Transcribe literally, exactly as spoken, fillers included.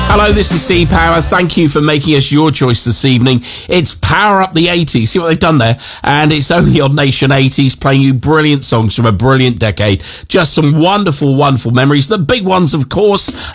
Hello, this is Steve Power. Thank you for making us your choice this evening. It's Power Up the eighties. See what they've done there? And it's only on Nation eighties, playing you brilliant songs from a brilliant decade. Just some wonderful, wonderful memories. The big ones, of course,